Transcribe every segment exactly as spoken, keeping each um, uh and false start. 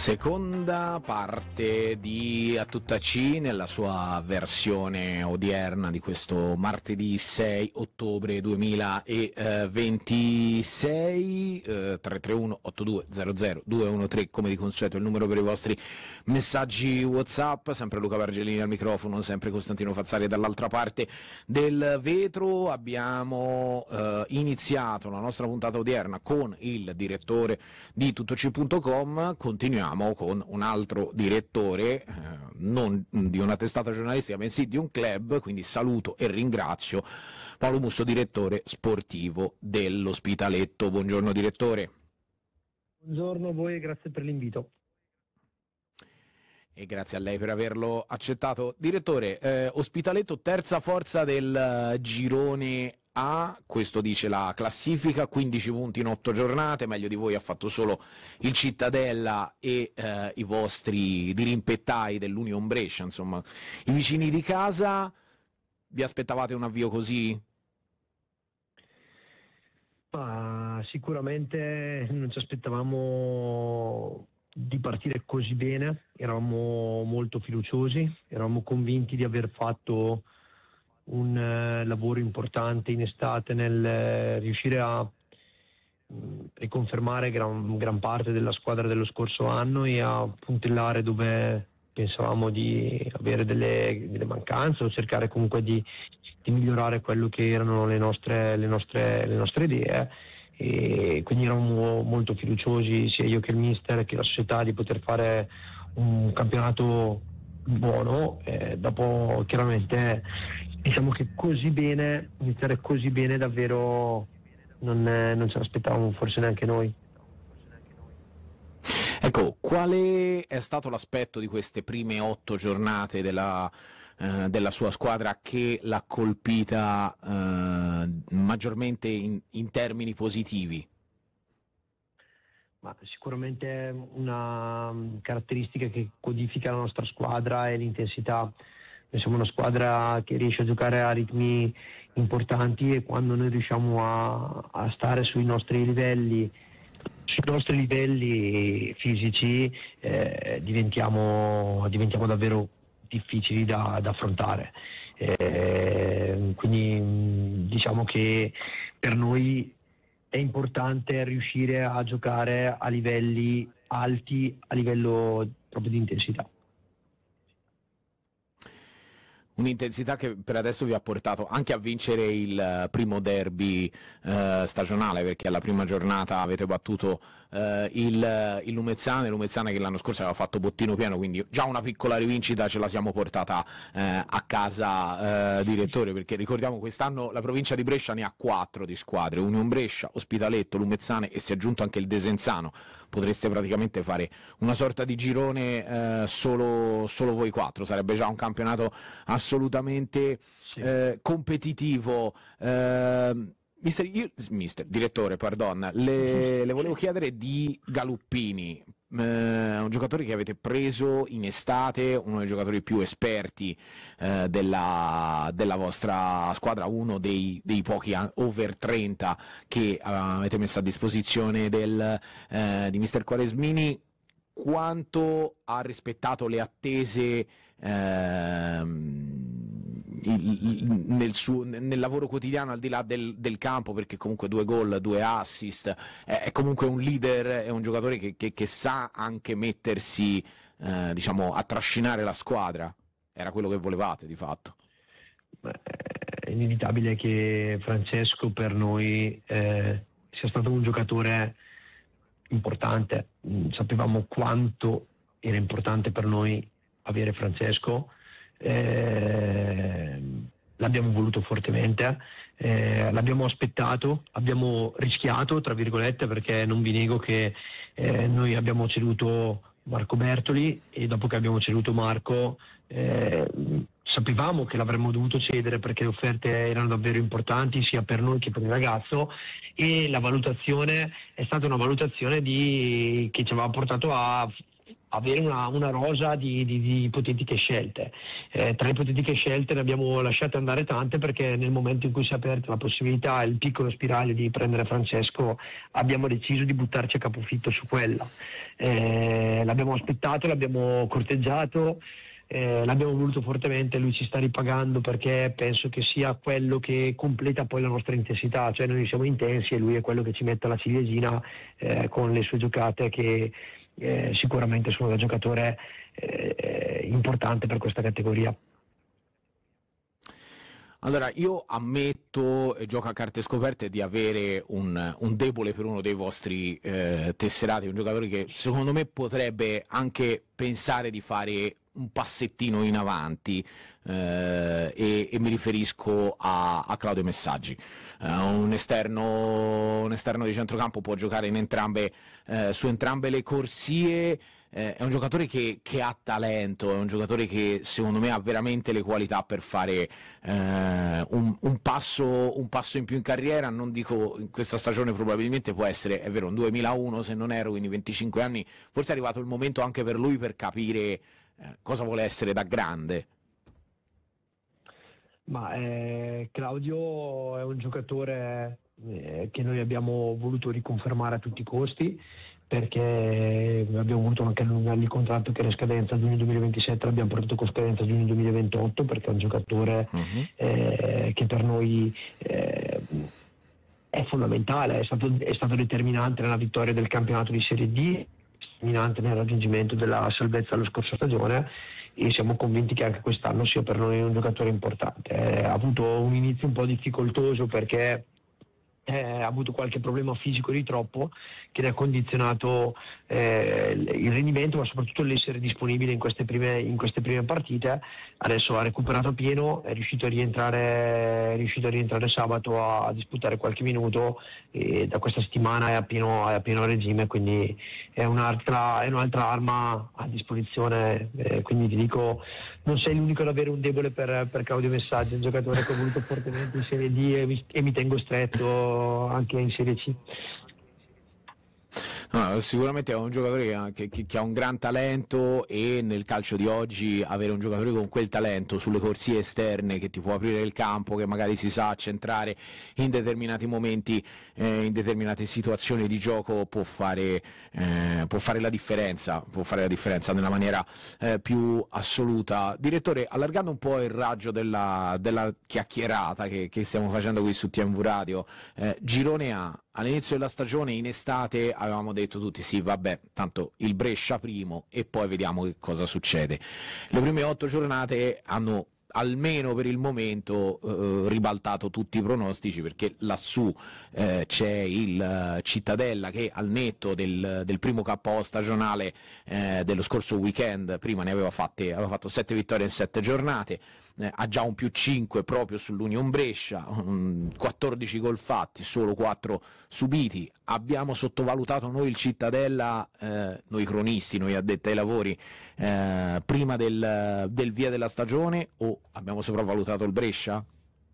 Seconda parte di A Tutta C nella sua versione odierna di questo martedì sei ottobre duemilaventisei. eh, tre tre uno otto due zero zero due uno tre come di consueto il numero per i vostri messaggi WhatsApp, sempre Luca Vergelini al microfono, sempre Costantino Fazzari dall'altra parte del vetro. Abbiamo eh, iniziato la nostra puntata odierna con il direttore di tuttoc punto com, continuiamo con un altro direttore, eh, non di una testata giornalistica, bensì di un club, quindi saluto e ringrazio Paolo Musso, direttore sportivo dell'Ospitaletto. Buongiorno direttore. Buongiorno a voi e grazie per l'invito. E grazie a lei per averlo accettato. Direttore, eh, Ospitaletto terza forza del girone A, questo dice la classifica, quindici punti in otto giornate, meglio di voi ha fatto solo il Cittadella e eh, i vostri dirimpettai dell'Union Brescia, insomma i vicini di casa. Vi aspettavate un avvio così? Ma sicuramente non ci aspettavamo di partire così bene, eravamo molto fiduciosi, eravamo convinti di aver fatto un eh, lavoro importante in estate nel eh, riuscire a mh, riconfermare gran, gran parte della squadra dello scorso anno e a puntellare dove pensavamo di avere delle, delle mancanze o cercare comunque di, di migliorare quello che erano le nostre, le nostre, le nostre idee, e quindi eravamo molto fiduciosi sia io che il mister che la società di poter fare un campionato buono. Eh, dopo chiaramente diciamo che così bene, iniziare così bene davvero non, eh, non ce l'aspettavamo forse neanche noi. Ecco, quale è stato l'aspetto di queste prime otto giornate della, eh, della sua squadra che l'ha colpita eh, maggiormente in, in termini positivi? Ma sicuramente una caratteristica che codifica la nostra squadra è l'intensità. Noi siamo una squadra che riesce a giocare a ritmi importanti e quando noi riusciamo a, a stare sui nostri livelli, sui nostri livelli fisici, eh, diventiamo, diventiamo davvero difficili da, da affrontare. Eh, quindi diciamo che per noi è importante riuscire a giocare a livelli alti, a livello proprio di intensità. Un'intensità che per adesso vi ha portato anche a vincere il primo derby eh, stagionale, perché alla prima giornata avete battuto eh, il, il Lumezzane, Lumezzane che l'anno scorso aveva fatto bottino pieno, quindi già una piccola rivincita ce la siamo portata eh, a casa, eh, direttore, perché ricordiamo quest'anno la provincia di Brescia ne ha quattro di squadre: Union Brescia, Ospitaletto, Lumezzane e si è aggiunto anche il Desenzano. Potreste praticamente fare una sorta di girone eh, solo, solo voi quattro, sarebbe già un campionato assolutamente Sì. eh, competitivo. Eh, mister, io, mister, direttore, pardon, le, le volevo chiedere di Galuppini, eh, un giocatore che avete preso in estate, uno dei giocatori più esperti eh, della, della vostra squadra, uno dei, dei pochi over trenta che uh, avete messo a disposizione del, eh, di mister Quaresmini. Quanto ha rispettato le attese ehm, il, il, nel, suo, nel lavoro quotidiano al di là del, del campo, perché comunque due gol, due assist, è, è comunque un leader, è un giocatore che, che, che sa anche mettersi eh, diciamo a trascinare la squadra. Era quello che volevate di fatto? Beh, è inevitabile che Francesco per noi eh, sia stato un giocatore importante. Sapevamo quanto era importante per noi avere Francesco, eh, l'abbiamo voluto fortemente, eh, l'abbiamo aspettato, abbiamo rischiato tra virgolette, perché non vi nego che eh, noi abbiamo ceduto Marco Bertoli e dopo che abbiamo ceduto Marco eh, sapevamo che l'avremmo dovuto cedere perché le offerte erano davvero importanti sia per noi che per il ragazzo, e la valutazione è stata una valutazione di, che ci aveva portato a avere una, una rosa di, di, di ipotetiche scelte. Eh, tra le ipotetiche scelte ne abbiamo lasciate andare tante, perché nel momento in cui si è aperta la possibilità, il piccolo spiraglio di prendere Francesco, abbiamo deciso di buttarci a capofitto su quella. Eh, l'abbiamo aspettato, l'abbiamo corteggiato, eh, l'abbiamo voluto fortemente, lui ci sta ripagando, perché penso che sia quello che completa poi la nostra intensità, cioè noi siamo intensi e lui è quello che ci mette la ciliegina eh, con le sue giocate che Eh, sicuramente sono un giocatore eh, importante per questa categoria. Allora, io ammetto, e gioco a carte scoperte, di avere un, un debole per uno dei vostri eh, tesserati, un giocatore che secondo me potrebbe anche pensare di fare un passettino in avanti, eh, e, e mi riferisco a, a Claudio Messaggi. Uh, un, esterno, un esterno di centrocampo, può giocare in entrambe, eh, su entrambe le corsie, eh, è un giocatore che, che ha talento, è un giocatore che secondo me ha veramente le qualità per fare eh, un, un, passo, un passo in più in carriera. Non dico in questa stagione, probabilmente può essere, è vero, un duemilauno se non ero, quindi venticinque anni, forse è arrivato il momento anche per lui per capire eh, cosa vuole essere da grande. Ma eh, Claudio è un giocatore eh, che noi abbiamo voluto riconfermare a tutti i costi, perché abbiamo voluto anche allungargli il contratto, che era scadenza giugno duemilaventisette, l'abbiamo portato con scadenza giugno duemilaventotto, perché è un giocatore uh-huh. eh, che per noi eh, è fondamentale, è stato, è stato determinante nella vittoria del campionato di Serie D, determinante nel raggiungimento della salvezza la scorsa stagione, e siamo convinti che anche quest'anno sia per noi un giocatore importante. Eh, ha avuto un inizio un po' difficoltoso, perché eh, ha avuto qualche problema fisico di troppo che ne ha condizionato eh, il rendimento, ma soprattutto l'essere disponibile in queste prime, in queste prime partite. Adesso ha recuperato a pieno, è riuscito a rientrare, è riuscito a rientrare sabato a, a disputare qualche minuto, e da questa settimana è a pieno, è a pieno regime, quindi è un'altra, è un'altra arma a disposizione. Eh, quindi ti dico, non sei l'unico ad avere un debole per, per Claudio Messaggi, un giocatore che ho voluto fortemente in Serie D e mi, e mi tengo stretto anche in Serie C. No, sicuramente è un giocatore che, che, che ha un gran talento, e nel calcio di oggi avere un giocatore con quel talento sulle corsie esterne, che ti può aprire il campo, che magari si sa centrare in determinati momenti, eh, in determinate situazioni di gioco, può fare, eh, può fare la differenza, può fare la differenza nella maniera eh, più assoluta. Direttore, allargando un po' il raggio della, della chiacchierata che, che stiamo facendo qui su T M V Radio, eh, Girone A. All'inizio della stagione, in estate, avevamo detto tutti sì, vabbè, tanto il Brescia primo e poi vediamo che cosa succede. Le prime otto giornate hanno, almeno per il momento, eh, ribaltato tutti i pronostici, perché lassù eh, c'è il uh, Cittadella che, al netto del, del primo K O stagionale eh, dello scorso weekend, prima ne aveva, fatte, aveva fatto sette vittorie in sette giornate, eh, ha già un più cinque proprio sull'Union Brescia, um, quattordici gol fatti, solo quattro subiti. Abbiamo sottovalutato noi il Cittadella, eh, noi cronisti, noi addetti ai lavori, eh, prima del, del via della stagione, o abbiamo sopravvalutato il Brescia?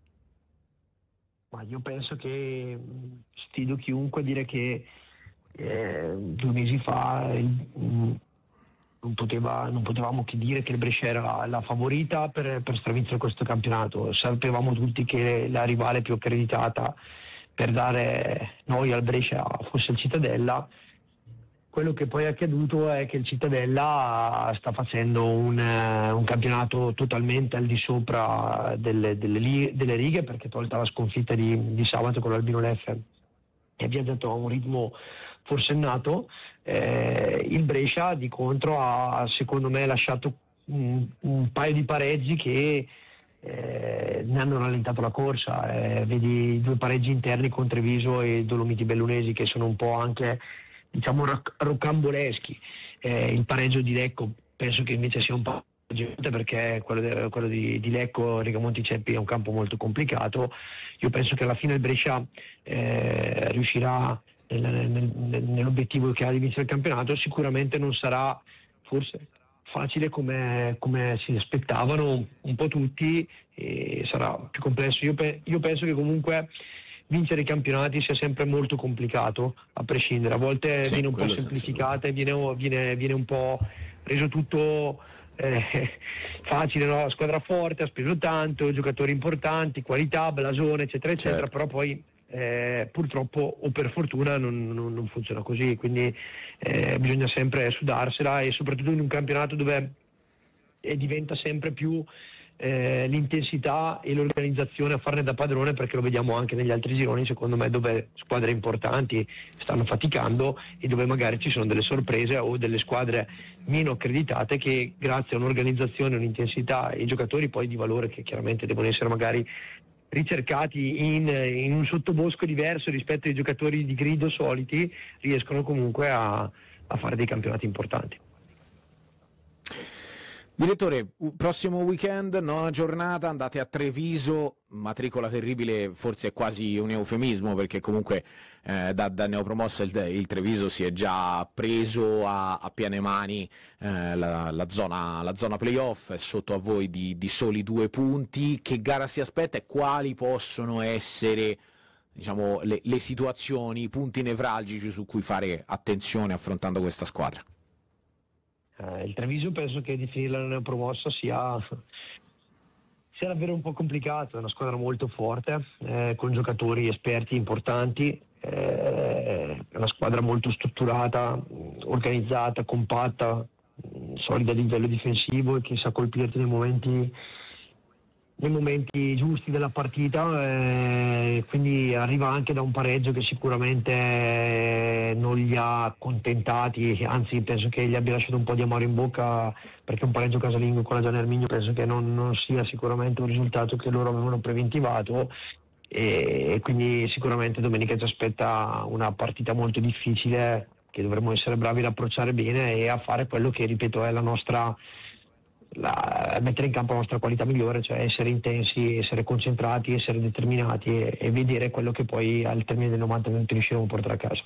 Ma io penso che sfido chiunque a dire che eh, due mesi fa il, non, poteva, non potevamo che dire che il Brescia era la favorita per, per stravincere questo campionato. Sapevamo tutti che la rivale più accreditata per dare noi al Brescia fosse il Cittadella. Quello che poi è accaduto è che il Cittadella sta facendo un, un campionato totalmente al di sopra delle, delle, delle righe, perché tolta la sconfitta di, di sabato con l'Albino Leffe è viaggiato a un ritmo forsennato. Eh, il Brescia di contro ha, secondo me, lasciato un, un paio di pareggi che eh, ne hanno rallentato la corsa. Eh, vedi due pareggi interni con Treviso e Dolomiti Bellunesi, che sono un po' anche, diciamo, rocamboleschi. Eh, il pareggio di Lecco penso che invece sia un po' perché quello, de, quello di, di Lecco, Rigamonti Ceppi, è un campo molto complicato. Io penso che alla fine il Brescia eh, riuscirà nel, nel, nell'obiettivo che ha di vincere il campionato. Sicuramente non sarà forse facile come, come si aspettavano un po' tutti, e sarà più complesso. Io, pe, io penso che comunque vincere i campionati sia sempre molto complicato, a prescindere. A volte sì, viene un po' semplificata e viene, viene, viene un po' reso tutto eh, facile, no? Squadra forte, ha speso tanto, giocatori importanti, qualità, blasone, eccetera, eccetera, Certo. però poi eh, purtroppo o per fortuna non, non- non funziona così, quindi eh, bisogna sempre sudarsela, e soprattutto in un campionato dove eh, diventa sempre più eh, l'intensità e l'organizzazione a farne da padrone, perché lo vediamo anche negli altri gironi, secondo me, dove squadre importanti stanno faticando e dove magari ci sono delle sorprese o delle squadre meno accreditate che, grazie a un'organizzazione, un'intensità e giocatori poi di valore che chiaramente devono essere magari ricercati in, in un sottobosco diverso rispetto ai giocatori di grido soliti, riescono comunque a, a fare dei campionati importanti. Direttore, u- prossimo weekend, nona giornata, andate a Treviso, matricola terribile, forse è quasi un eufemismo, perché comunque eh, da, da neopromossa il, il Treviso si è già preso a, a piene mani eh, la, la zona, la zona playoff, è sotto a voi di, di soli due punti. Che gara si aspetta e quali possono essere, diciamo, le, le situazioni, i punti nevralgici su cui fare attenzione affrontando questa squadra? Eh, il Treviso penso che definirla neopromossa sia, sia davvero un po' complicato, è una squadra molto forte, eh, con giocatori esperti importanti, eh, è una squadra molto strutturata, mh, organizzata, compatta, mh, solida a livello difensivo e che sa colpirti nei momenti nei momenti giusti della partita, eh, quindi arriva anche da un pareggio che sicuramente eh, non li ha accontentati, anzi penso che gli abbia lasciato un po' di amaro in bocca, perché un pareggio casalingo con la Gian Erminio penso che non, non sia sicuramente un risultato che loro avevano preventivato, e quindi sicuramente domenica ci aspetta una partita molto difficile che dovremo essere bravi ad approcciare bene e a fare quello che, ripeto, è la nostra la, mettere in campo la nostra qualità migliore, cioè essere intensi, essere concentrati, essere determinati e, e vedere quello che poi al termine dei novanta minuti riusciremo a portare a casa.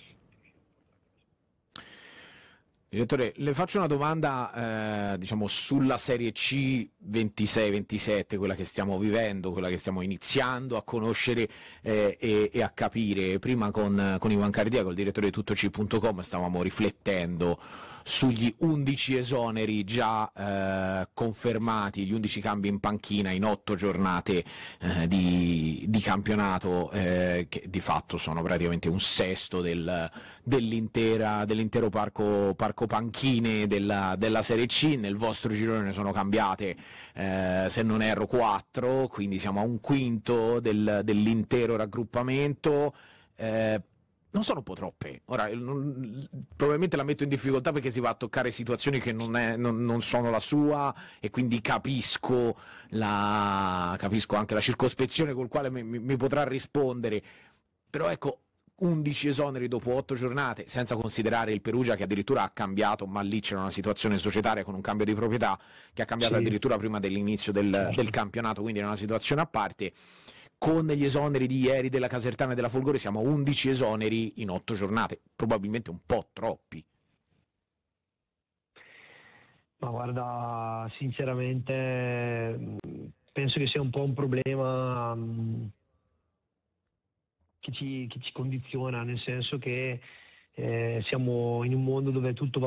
Direttore, le faccio una domanda, eh, diciamo, sulla Serie C ventisei ventisette, quella che stiamo vivendo, quella che stiamo iniziando a conoscere eh, e, e a capire. Prima con, con Ivan Cardia, col direttore di tuttoc punto com, stavamo riflettendo sugli undici esoneri già eh, confermati, gli undici cambi in panchina in otto giornate eh, di, di campionato, eh, che di fatto sono praticamente un sesto del, dell'intera, dell'intero parco, parco panchine della, della Serie C. Nel vostro girone ne sono cambiate, eh, se non erro, quattro, quindi siamo a un quinto del, dell'intero raggruppamento. Eh, non sono un po' troppe. Ora, non, probabilmente la metto in difficoltà perché si va a toccare situazioni che non, è, non, non sono la sua, e quindi capisco, la, capisco anche la circospezione col quale mi, mi, mi potrà rispondere. Però ecco, undici esoneri dopo otto giornate, senza considerare il Perugia che addirittura ha cambiato, ma lì c'era una situazione societaria con un cambio di proprietà che ha cambiato Sì, addirittura prima dell'inizio del, del certo. campionato, quindi è una situazione a parte. Con gli esoneri di ieri della Casertana e della Folgore siamo a undici esoneri in otto giornate, probabilmente un po' troppi. Ma guarda, sinceramente mh, penso che sia un po' un problema mh, che ci, che ci condiziona, nel senso che eh, siamo in un mondo dove tutto va